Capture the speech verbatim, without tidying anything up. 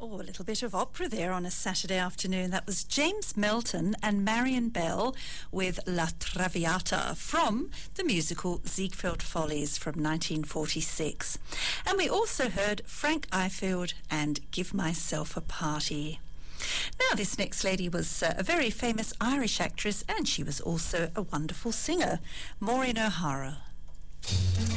Oh, a little bit of opera there on a Saturday afternoon. That was James Melton and Marion Bell with La Traviata from the musical Ziegfeld Follies from nineteen forty-six. And we also heard Frank Ifield and Give Myself a Party. Now, this next lady was uh, a very famous Irish actress, and she was also a wonderful singer, Maureen O'Hara.